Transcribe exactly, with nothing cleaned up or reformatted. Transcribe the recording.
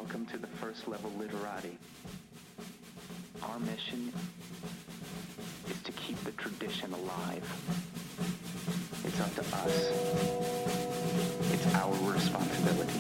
Welcome to the first level literati. Our mission is to keep the tradition alive. It's up to us. It's our responsibility.